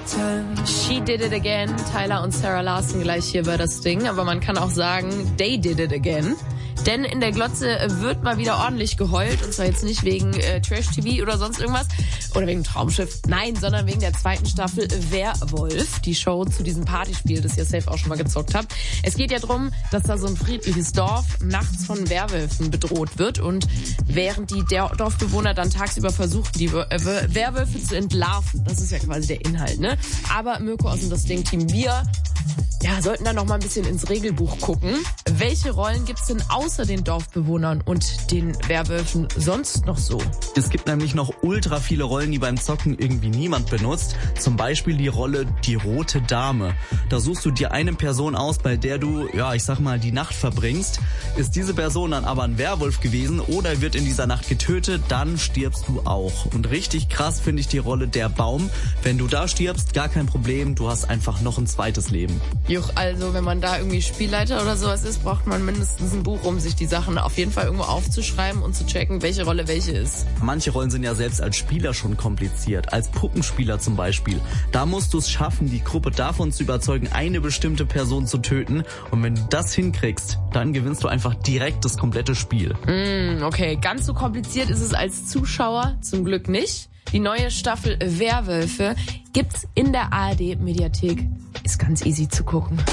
She did it again. Tyler und Sarah Larson gleich hier bei das Ding. Aber man kann auch sagen, they did it again. Denn in der Glotze wird mal wieder ordentlich geheult. Und zwar jetzt nicht wegen Trash-TV oder sonst irgendwas. Oder wegen Traumschiff. Nein, sondern wegen der zweiten Staffel Werwolf. Die Show zu diesem Partyspiel, das ihr safe auch schon mal gezockt habt. Es geht ja darum, dass da so ein friedliches Dorf nachts von Werwölfen bedroht wird. Und während die Dorfbewohner dann tagsüber versuchen, die Werwölfe zu entlarven. Das ist ja quasi der Inhalt, ne? Aber Mirko aus dem Das Ding-Team, wir sollten dann noch mal ein bisschen ins Regelbuch gucken. Welche Rollen gibt's denn außer den Dorfbewohnern und den Werwölfen sonst noch so? Es gibt nämlich noch ultra viele Rollen, die beim Zocken irgendwie niemand benutzt. Zum Beispiel die Rolle die Rote Dame. Da suchst du dir eine Person aus, bei der du, die Nacht verbringst. Ist diese Person dann aber ein Werwolf gewesen oder wird in dieser Nacht getötet, dann stirbst du auch. Und richtig krass finde ich die Rolle der Baum. Wenn du da stirbst, gar kein Problem, du hast einfach noch ein zweites Leben. Juch, also wenn man da irgendwie Spielleiter oder sowas ist, braucht man mindestens ein Buch, um sich die Sachen auf jeden Fall irgendwo aufzuschreiben und zu checken, welche Rolle welche ist. Manche Rollen sind ja selbst als Spieler schon kompliziert, als Puppenspieler zum Beispiel. Da musst du es schaffen, die Gruppe davon zu überzeugen, eine bestimmte Person zu töten. Und wenn du das hinkriegst, dann gewinnst du einfach direkt das komplette Spiel. Okay, ganz so kompliziert ist es als Zuschauer zum Glück nicht. Die neue Staffel Werwölfe gibt's in der ARD-Mediathek. Ist ganz easy zu gucken.